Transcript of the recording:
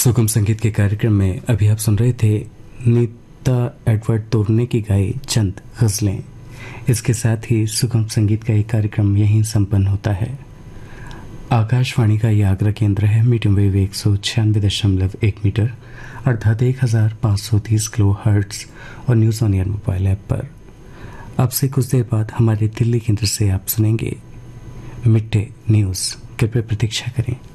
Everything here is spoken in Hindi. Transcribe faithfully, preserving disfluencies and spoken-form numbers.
सुगम संगीत के कार्यक्रम में अभी आप सुन रहे थे नीता एडवर्ड तोरने की गाई चंद गजलें। इसके साथ ही सुगम संगीत का ये कार्यक्रम यहीं संपन्न होता है। आकाशवाणी का ये आगरा केंद्र है। मीडियम वेव एक सौ छियानवे दशमलव एक मीटर अर्थात एक हजार पाँच सौ तीस किलो हर्ट्ज और news on air mobile app पर। अब से कुछ देर बाद हमारे दिल्ली केंद्र से आप सुनेंगे मिड डे न्यूज। कृपया प्रतीक्षा करें।